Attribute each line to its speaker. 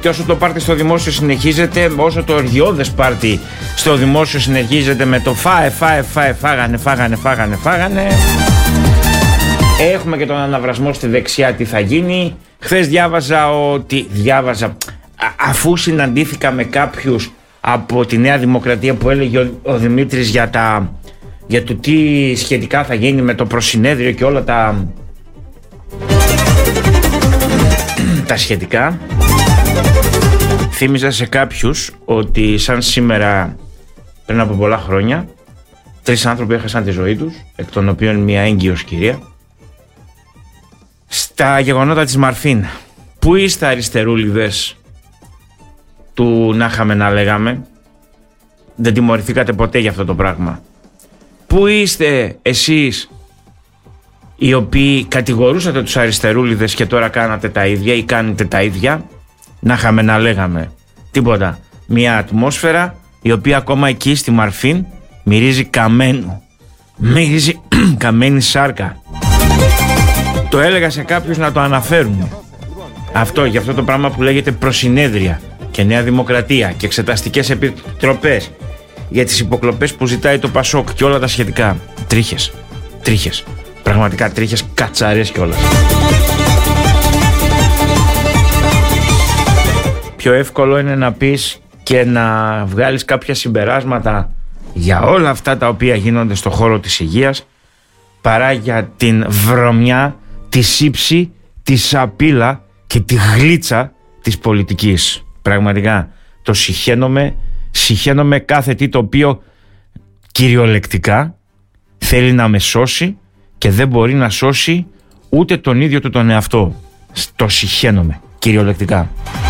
Speaker 1: Και όσο το πάρτι στο δημόσιο συνεχίζεται, όσο το οργιώδες πάρτι στο δημόσιο συνεχίζεται με το φάγανε. Έχουμε και τον αναβρασμό στη δεξιά, τι θα γίνει. Χθες διάβαζα αφού συναντήθηκα με κάποιους από τη Νέα Δημοκρατία που έλεγε ο Δημήτρης για το τι σχετικά θα γίνει με το προσυνέδριο και όλα τα σχετικά. Θύμιζα σε κάποιους ότι σαν σήμερα πριν από πολλά χρόνια 3 άνθρωποι έχασαν τη ζωή τους, εκ των οποίων μια έγκυος κυρία, στα γεγονότα της Μαρφίν. Πού είστε αριστερούλιδες του να είχαμε να λέγαμε? Δεν τιμωρηθήκατε ποτέ για αυτό το πράγμα. Πού είστε εσείς οι οποίοι κατηγορούσατε τους αριστερούλιδες και τώρα κάνατε τα ίδια ή κάνετε τα ίδια? Να είχαμε να λέγαμε. Τίποτα. Μια ατμόσφαιρα η οποία ακόμα εκεί στη Μαρφίν μυρίζει καμένο. Μυρίζει καμένη σάρκα. Το έλεγα σε κάποιους να το αναφέρουν. Για αυτό το πράγμα που λέγεται προσυνέδρια και Νέα Δημοκρατία και εξεταστικές επιτροπές για τις υποκλοπές που ζητάει το Πασόκ και όλα τα σχετικά. Τρίχες. Πραγματικά τρίχες, κατσαρές κιόλας. Πιο εύκολο είναι να πεις και να βγάλεις κάποια συμπεράσματα για όλα αυτά τα οποία γίνονται στο χώρο της υγείας παρά για την βρωμιά, τη σύψη, τη σαπίλα και τη γλίτσα της πολιτικής. Πραγματικά το συχαίνομαι κάθε τι το οποίο κυριολεκτικά θέλει να με σώσει και δεν μπορεί να σώσει ούτε τον ίδιο του τον εαυτό. Το συχαίνομαι κυριολεκτικά.